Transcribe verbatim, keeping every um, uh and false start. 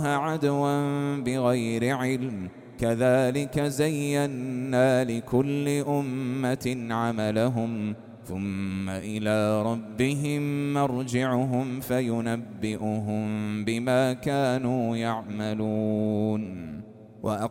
عدوا بغير علم كذلك زينا لكل أمة عملهم ثم إلى ربهم مرجعهم فينبئهم بما كانوا يعملون.